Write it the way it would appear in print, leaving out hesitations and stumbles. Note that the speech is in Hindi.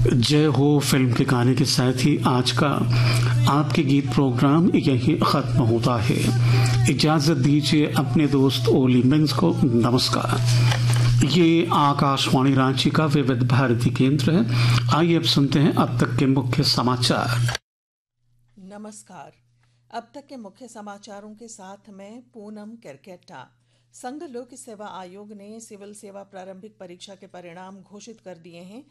जय हो फिल्म के गाने के साथ ही आज का आपके गीत प्रोग्राम यही खत्म होता है। इजाजत दीजिए अपने दोस्त ओली मिन्स को। नमस्कार। ये आकाशवाणी रांची का विविध भारती केंद्र है। आइए अब सुनते हैं अब तक के मुख्य समाचार। नमस्कार। अब तक के मुख्य समाचारों के साथ मैं पूनम केरकेटा। संघ लोक सेवा आयोग ने सिविल सेवा प्रारंभिक परीक्षा के परिणाम घोषित कर दिए हैं।